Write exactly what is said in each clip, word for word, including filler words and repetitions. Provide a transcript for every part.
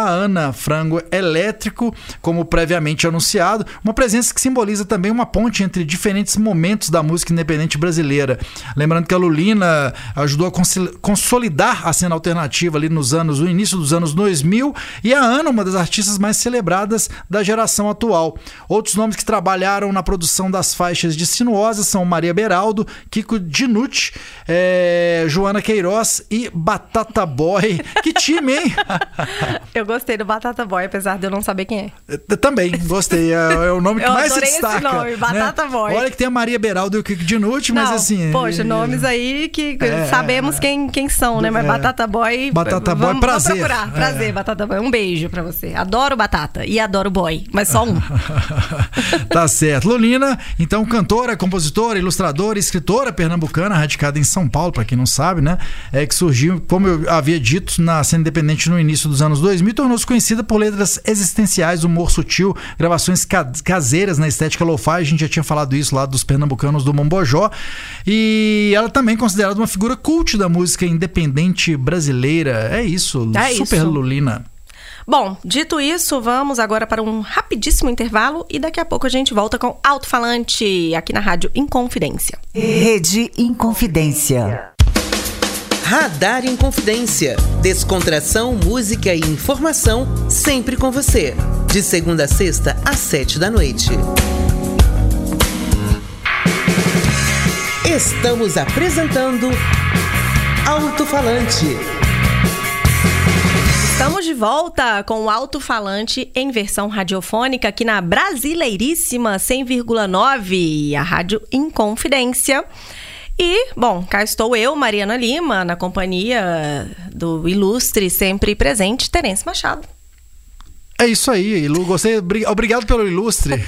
Ana Frango Elétrico, como previamente anunciado, uma presença que simboliza também uma ponte entre diferentes momentos da música independente brasileira. Lembrando que a Lulina ajudou a consolidar a cena alternativa ali nos anos, no início dos anos dois mil, e a Ana, uma das artistas mais celebradas da geração atual. Outros nomes que trabalharam na produção das faixas de Sinuosa são Maria Beraldo, Kiko Dinucci, é, Joana Queiroz e Batata Boy. Que time, hein? Eu gostei do Batata Boy, apesar de eu não saber quem é. Eu também, gostei. É, é o nome que eu mais se esse destaca. Nome, Batata né? Boy. Olha que tem a Maria Beraldo e o Kiko Dinucci, mas não, assim... Poxa, é, nomes aí que é, sabemos quem, quem são, né? Mas é, Batata Boy... Batata Boy, vamos, prazer. Vamos procurar. Prazer, é. Batata Boy. Um beijo pra você. Adoro Batata e adoro Boy, mas só um. Tá certo. Lulina, então, cantora, compositora, ilustradora, escritora pernambucana, radicada em São Paulo, pra quem não sabe, né? É que surgiu, como eu havia dito, na cena independente no início dos anos dois mil, tornou-se conhecida por letras existenciais, humor sutil, gravações ca- caseiras na estética lo-fi. A gente já tinha falado isso lá dos pernambucanos do Mombojó. E ela também é considerada uma figura cult da música independente brasileira. É isso, é super isso. Lulina. Bom, dito isso, vamos agora para um rapidíssimo intervalo e daqui a pouco a gente volta com Alto-Falante aqui na Rádio Inconfidência. Rede Inconfidência. Radar Inconfidência. Descontração, música e informação sempre com você. De segunda a sexta, às sete da noite. Estamos apresentando Alto-Falante. Estamos de volta com o Alto-Falante em versão radiofônica aqui na Brasileiríssima cem vírgula nove, a Rádio Inconfidência. E, bom, cá estou eu, Mariana Lima, na companhia do ilustre, sempre presente, Terence Machado. É isso aí, Ilu. Gostei. Obrigado pelo ilustre.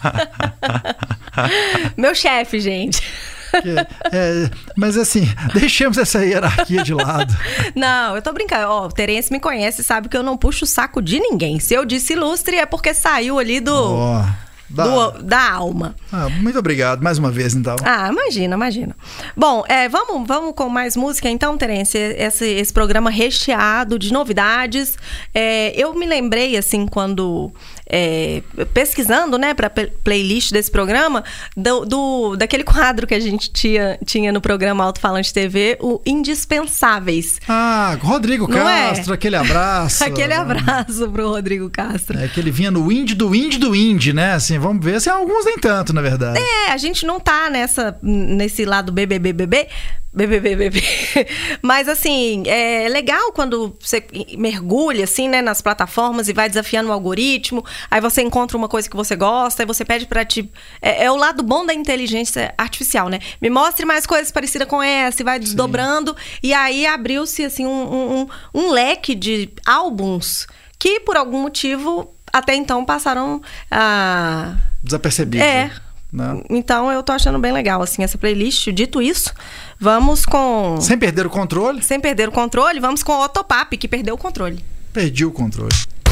Meu chefe, gente. É, mas assim, deixemos essa hierarquia de lado. Não, eu tô brincando. Ó, o Terence me conhece, sabe que eu não puxo o saco de ninguém. Se eu disse ilustre é porque saiu ali do... Oh. Da... Do, da alma. Ah, muito obrigado, mais uma vez, então. Ah, imagina, imagina. Bom, é, vamos, vamos com mais música, então, Terence? Esse, esse programa recheado de novidades. É, eu me lembrei, assim, quando... É, pesquisando, né, para playlist desse programa, do, do, daquele quadro que a gente tinha, tinha no programa Alto-Falante T V, o Indispensáveis. Ah, Rodrigo Não Castro, é? aquele abraço. Aquele abraço pro Rodrigo Castro. É que ele vinha no indie do indie do indie, né? Assim, vamos ver, assim, alguns nem tanto, na verdade. É, a gente não tá nessa, nesse lado B B B B B, B B B B B. Mas, assim, é legal quando você mergulha, assim, né, nas plataformas e vai desafiando o algoritmo, aí você encontra uma coisa que você gosta, aí você pede pra te... É, é o lado bom da inteligência artificial, né? Me mostre mais coisas parecidas com essa, e vai desdobrando, Sim. E aí abriu-se, assim, um, um, um leque de álbuns que, por algum motivo, até então passaram a... Desapercebido. É. Não. Então eu tô achando bem legal, assim, essa playlist. Dito isso, vamos com... Sem perder o controle. Sem perder o controle, vamos com o Otopap, que perdeu o controle. Perdi o controle.